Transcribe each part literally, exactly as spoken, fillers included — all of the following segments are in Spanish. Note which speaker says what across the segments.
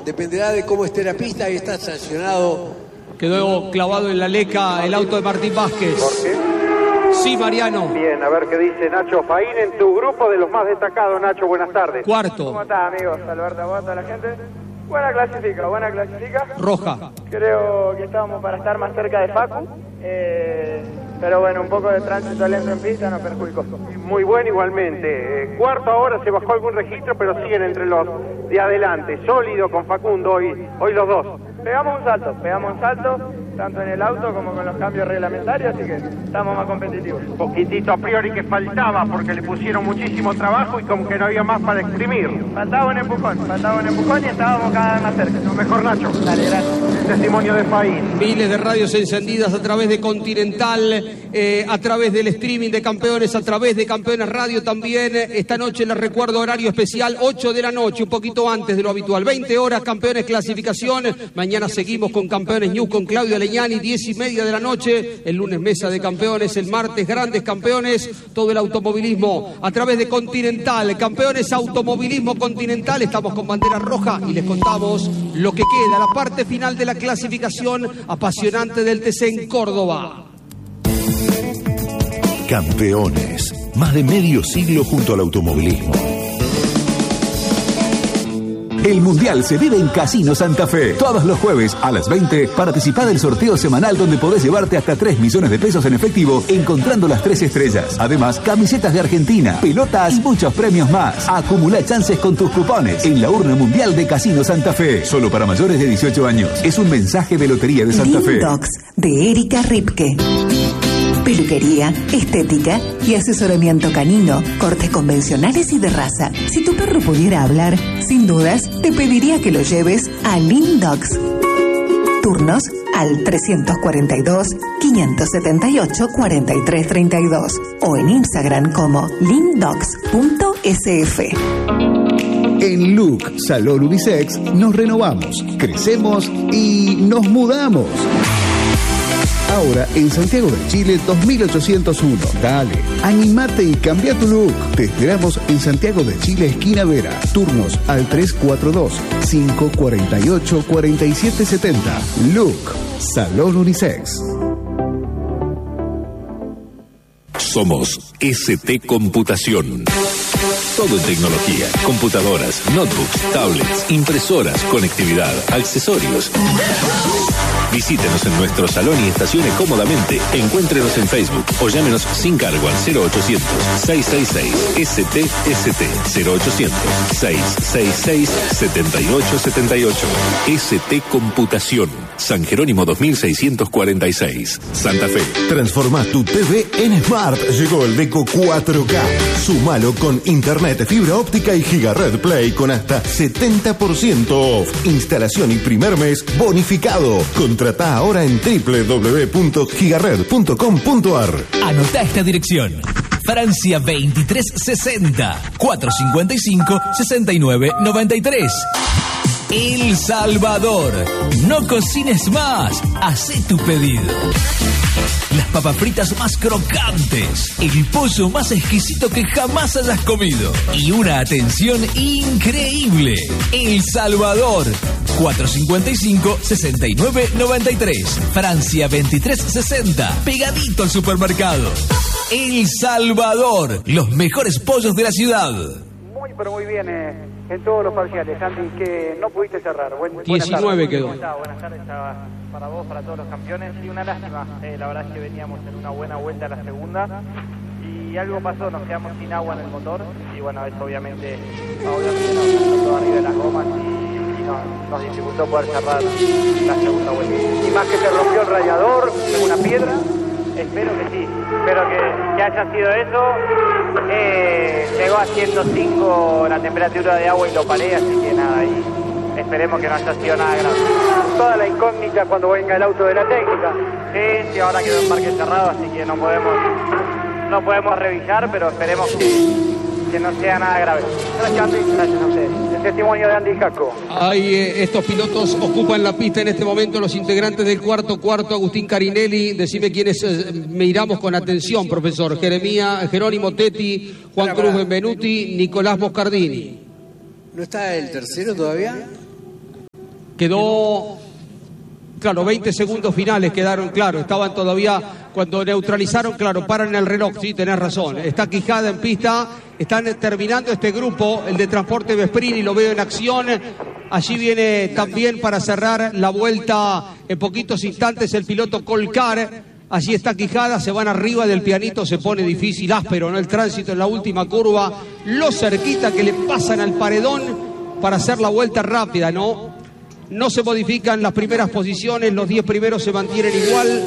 Speaker 1: dependerá de cómo esté la pista. Ahí está sancionado.
Speaker 2: Quedó clavado en la leca el auto de Martín Vázquez.
Speaker 3: ¿Por qué?
Speaker 2: Sí, Mariano.
Speaker 3: Bien, a ver qué dice Nacho Faín en tu grupo de los más destacados. Nacho, buenas tardes.
Speaker 2: Cuarto.
Speaker 4: ¿Cómo estás, amigos? Alberto, ¿a toda la gente? Buena clasifica, buena clasifica.
Speaker 2: Roja.
Speaker 4: Creo que estábamos para estar más cerca de Facu, eh, pero bueno, un poco de tránsito lento en pista nos perjudicó.
Speaker 3: Muy bueno igualmente. Eh, cuarto ahora se bajó algún registro, pero siguen entre los de adelante. Sólido con Facundo hoy, hoy los dos.
Speaker 4: Pegamos un salto, pegamos un salto, tanto en el auto como con los cambios reglamentarios, así que estamos más competitivos.
Speaker 3: Un poquitito a priori que faltaba porque le pusieron muchísimo trabajo y como que no había más para exprimir.
Speaker 4: Faltaba un empujón, faltaba un empujón y estábamos cada vez más cerca.
Speaker 3: Lo mejor, Nacho.
Speaker 4: Dale, gracias.
Speaker 3: El testimonio de Faín.
Speaker 2: Miles de radios encendidas a través de Continental, eh, a través del streaming de Campeones, a través de Campeones Radio también. Esta noche les recuerdo horario especial, ocho de la noche, un poquito antes de lo habitual. veinte horas, Campeones clasificación. Mañana seguimos con Campeones News con Claudio Leñani, diez y media de la noche. El lunes Mesa de Campeones, el martes Grandes Campeones. Todo el automovilismo a través de Continental. Campeones Automovilismo Continental. Estamos con bandera roja y les contamos lo que queda, la parte final de la clasificación apasionante del T C en Córdoba.
Speaker 5: Campeones, más de medio siglo junto al automovilismo. El Mundial se vive en Casino Santa Fe. Todos los jueves a las veinte, participa del sorteo semanal donde podés llevarte hasta tres millones de pesos en efectivo encontrando las tres estrellas. Además, camisetas de Argentina, pelotas y muchos premios más. Acumula chances con tus cupones en la urna mundial de Casino Santa Fe. Solo para mayores de dieciocho años. Es un mensaje de Lotería de Santa Fe.
Speaker 6: Lindox de Erika Ripke. Peluquería, estética y asesoramiento canino, cortes convencionales y de raza. Si tu perro pudiera hablar, sin dudas, te pediría que lo lleves a Lindox. Turnos al trescientos cuarenta y dos, quinientos setenta y ocho, cuarenta y tres treinta y dos o en Instagram como lindox punto s f.
Speaker 7: En Look Salón Unisex nos renovamos, crecemos y nos mudamos. Ahora en Santiago del Chile dos mil ochocientos uno. Dale, animate y cambia tu look. Te esperamos en Santiago del Chile, esquina Vera. Turnos al tres cuatro dos, cinco cuatro ocho, cuatro siete siete cero. Look, Salón Unisex.
Speaker 8: Somos S T Computación. Todo en tecnología, computadoras, notebooks, tablets, impresoras, conectividad, accesorios. Visítenos en nuestro salón y estacione cómodamente. Encuéntrenos en Facebook o llámenos sin cargo al cero ochocientos, seiscientos sesenta y seis S T S T cero ochocientos, seiscientos sesenta y seis, setenta y ocho setenta y ocho. S T Computación, San Jerónimo dos mil seiscientos cuarenta y seis, Santa Fe.
Speaker 5: Transforma tu T V en Smart. Llegó el Deco cuatro K. Sumalo con internet, fibra óptica y Gigared Play con hasta setenta por ciento off. Instalación y primer mes bonificado. Contratá ahora en doble u doble u doble u punto gigared punto com punto a r.
Speaker 9: Anotá esta dirección. Francia veintitrés sesenta, cuatrocientos cincuenta y cinco, sesenta y nueve noventa y tres. El Salvador. No cocines más. Hacé tu pedido. Las papas fritas más crocantes. El pollo más exquisito que jamás hayas comido. Y una atención increíble. El Salvador. cuatrocientos cincuenta y cinco, sesenta y nueve noventa y tres. Francia veintitrés sesenta. Pegadito al supermercado. El Salvador. Los mejores pollos de la ciudad.
Speaker 4: Muy, pero muy bien eh, en todos los parciales, Andy, que no pudiste cerrar. Buen,
Speaker 2: diecinueve quedó.
Speaker 4: Buenas tardes, buenas tardes para vos, para todos los campeones. Y una lástima, eh, la verdad es que veníamos en una buena vuelta a la segunda. Y algo pasó, nos quedamos sin agua en el motor. Y bueno, eso obviamente, obviamente nos puso todo arriba de las gomas y, y nos, nos dificultó poder cerrar la segunda vuelta. Y más que se rompió el radiador de una piedra. Espero que sí, espero que, que haya sido eso. Eh, llegó a ciento cinco la temperatura de agua y lo paré, así que nada, y esperemos que no haya sido nada grave. Toda la incógnita cuando venga el auto de la técnica. Sí, sí, ahora quedó en parque cerrado, así que no podemos, no podemos revisar, pero esperemos que, que no sea nada grave. Gracias, Andy, gracias a ustedes. El testimonio de Andy Jaco.
Speaker 2: Ahí eh, estos pilotos ocupan la pista en este momento, los integrantes del cuarto cuarto. Agustín Carinelli, decime quiénes eh, miramos con atención, profesor. Jeremía, Jerónimo Tetti, Juan
Speaker 1: Para,
Speaker 2: Cruz
Speaker 1: para.
Speaker 2: Benvenuti, Nicolás Moscardini.
Speaker 1: ¿No está el tercero todavía?
Speaker 2: Quedó, claro, veinte segundos finales quedaron, claro, estaban todavía, cuando neutralizaron, claro, paran el reloj, sí, tenés razón. Está Quijada en pista, están terminando este grupo, el de Transporte Vesprini, lo veo en acción. Allí viene también para cerrar la vuelta en poquitos instantes el piloto Colcar. Allí está Quijada, se van arriba del pianito, se pone difícil, áspero, ¿no? El tránsito en la última curva, lo cerquita que le pasan al paredón para hacer la vuelta rápida, ¿no? No se modifican las primeras posiciones, los diez primeros se mantienen igual.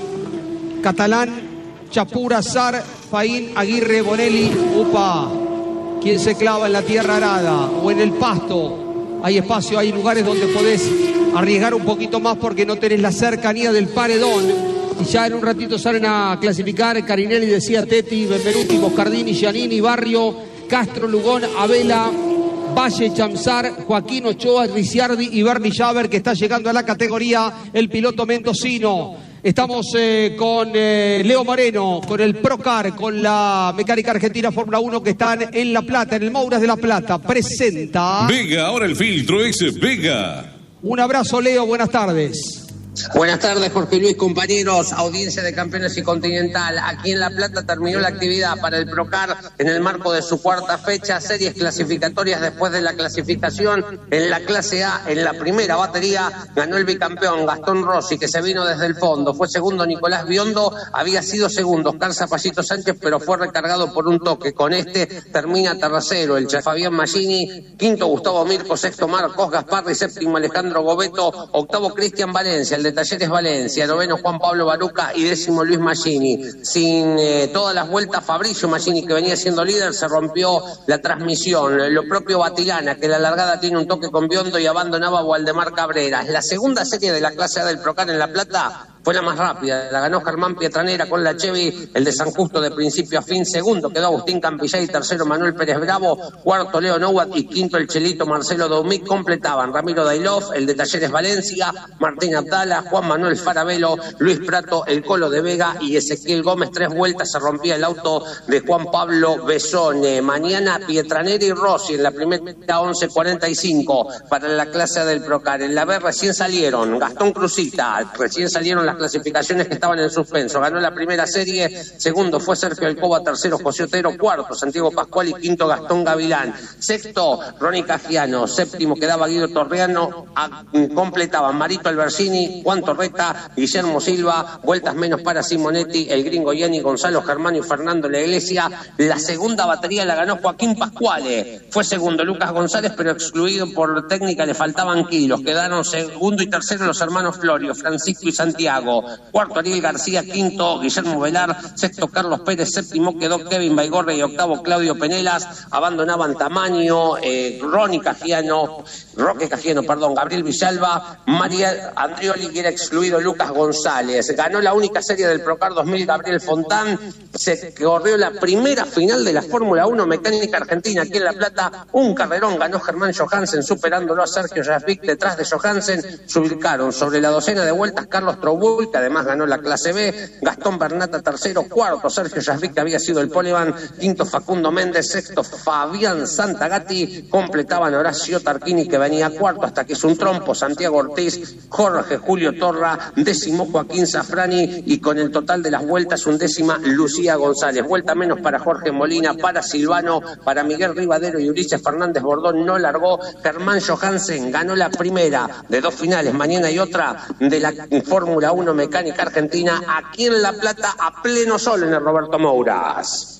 Speaker 2: Catalán, Chapura, Sar, Faín, Aguirre, Bonelli, upa. ¿Quién se clava en la tierra arada o en el pasto? Hay espacio, hay lugares donde podés arriesgar un poquito más porque no tenés la cercanía del paredón. Y ya en un ratito salen a clasificar Carinelli, decía Tetti, Benvenuti, Moscardini, Giannini, Barrio, Castro, Lugón, Abela, Valle, Chamsar, Joaquín Ochoa, Ricciardi y Bernie Javer, que está llegando a la categoría el piloto mendocino. Estamos eh, con eh, Leo Moreno, con el Procar, con la Mecánica Argentina Fórmula uno que están en La Plata, en el Mouras de La Plata. Presenta...
Speaker 10: Vega, ahora el filtro es Vega.
Speaker 2: Un abrazo, Leo, buenas tardes.
Speaker 11: Buenas tardes, Jorge Luis, compañeros, audiencia de Campeones y Continental. Aquí en La Plata terminó la actividad para el Procar en el marco de su cuarta fecha, series clasificatorias después de la clasificación en la clase A. En la primera batería ganó el bicampeón Gastón Rossi, que se vino desde el fondo. Fue segundo Nicolás Biondo, había sido segundo Oscar Zapallito Sánchez, pero fue recargado por un toque. Con este termina tercero el chef Fabián Maggini, quinto Gustavo Mirko, sexto Marcos Gasparri, séptimo Alejandro Gobeto, octavo Cristian Valencia, de Talleres Valencia, noveno Juan Pablo Baruca y décimo Luis Maggini. Sin eh, todas las vueltas, Fabricio Maggini, que venía siendo líder, se rompió la transmisión. Lo propio Batilana, que la largada tiene un toque con Biondo y abandonaba a Waldemar Cabrera. La segunda serie de la clase A del Procar en La Plata fue la más rápida, la ganó Germán Pietranera con la Chevy, el de San Justo de principio a fin. Segundo quedó Agustín Campillay, tercero Manuel Pérez Bravo, cuarto Leo Nowat y quinto el Chelito Marcelo Doumic. Completaban Ramiro Dailov, el de Talleres Valencia, Martín Abdala, Juan Manuel Farabelo, Luis Prato, el Colo de Vega y Ezequiel Gómez. Tres vueltas se rompía el auto de Juan Pablo Besone. Mañana Pietranera y Rossi en la primera once cuarenta y cinco para la clase A del Procar. En la B recién salieron Gastón Cruzita, recién salieron las clasificaciones que estaban en suspenso. Ganó la primera serie, segundo fue Sergio Alcoba, tercero José Otero, cuarto Santiago Pascual y quinto Gastón Gavilán. Sexto Ronnie Cagiano, séptimo quedaba Guido Torriano, a, completaban Marito Albersini, Juan Torreta, Guillermo Silva, vueltas menos para Simonetti, el gringo Yanni Gonzalo Germano y Fernando La Iglesia. La segunda batería la ganó Joaquín Pascuale, fue segundo Lucas González, pero excluido por técnica, le faltaban kilos. Quedaron segundo y tercero los hermanos Florio, Francisco y Santiago. Cuarto Ariel García, quinto Guillermo Velar, sexto Carlos Pérez, séptimo quedó Kevin Baigorre y octavo Claudio Penelas. Abandonaban Tamaño, eh, Ronnie Cagiano, Roque Cagiano, perdón, Gabriel Villalba, María Andrioli, y era excluido Lucas González. Ganó la única serie del Procar dos mil Gabriel Fontán, se corrió la primera final de la Fórmula uno Mecánica Argentina aquí en La Plata. Un carrerón ganó Germán Johansen, superándolo a Sergio Jasvik. Detrás de Johansen se ubicaron sobre la docena de vueltas Carlos Troubul, que además ganó la clase B, Gastón Bernata tercero, cuarto Sergio Jasvik, que había sido el poleman, quinto Facundo Méndez, sexto Fabián Santagati. Completaban Horacio Tarquini, que venía cuarto, hasta que es un trompo Santiago Ortiz, Jorge Julio Torra, décimo Joaquín Zafrani, y con el total de las vueltas undécima Lucía González. Vuelta menos para Jorge Molina, para Silvano, para Miguel Rivadero y Ulises Fernández Bordón no largó. Germán Johansen ganó la primera de dos finales, mañana y otra, de la Fórmula uno Mecánica Argentina aquí en La Plata, a pleno sol en el Roberto Mouras.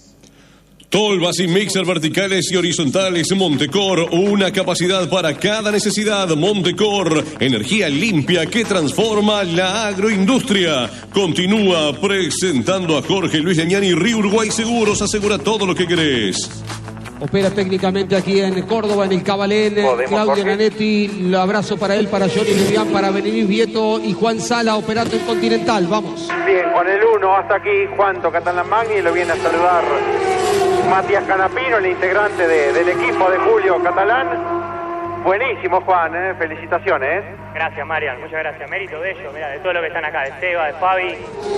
Speaker 10: Tolvas y mixer verticales y horizontales Montecor, una capacidad para cada necesidad. Montecor, energía limpia que transforma la agroindustria. Continúa presentando a Jorge Luis Leñani. Río Uruguay Seguros, asegura todo lo que querés.
Speaker 2: Opera técnicamente aquí en Córdoba, en el Cabalén, Claudio Nanetti. Un abrazo para él, para Johnny Lubián, para Benemir Vieto y Juan Sala operando en Continental. Vamos.
Speaker 3: Bien, con el uno hasta aquí Juan Catalán Magni, lo viene a saludar Matías Canapino, el integrante de, del equipo de Julio Catalán. Buenísimo, Juan, ¿eh? Felicitaciones.
Speaker 4: Gracias, Marian, muchas gracias. Mérito de ellos, mira, de todo lo que están acá, de Seba, de Fabi,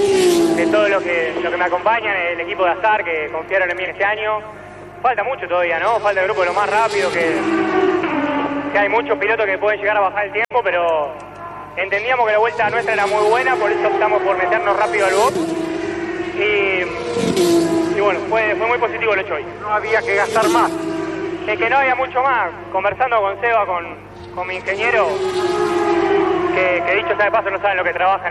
Speaker 4: de todo lo que, lo que me acompañan, el equipo de Azar que confiaron en mí este año. Falta mucho todavía, ¿no? Falta el grupo de lo más rápido que, que hay muchos pilotos que pueden llegar a bajar el tiempo, pero entendíamos que la vuelta nuestra era muy buena, por eso optamos por meternos rápido al box. Y, y bueno, fue, fue muy positivo el hecho hoy.
Speaker 3: No había que gastar más.
Speaker 4: Es que no había mucho más. Conversando con Seba, con, con mi ingeniero, que, que dicho sea de paso no saben lo que trabajan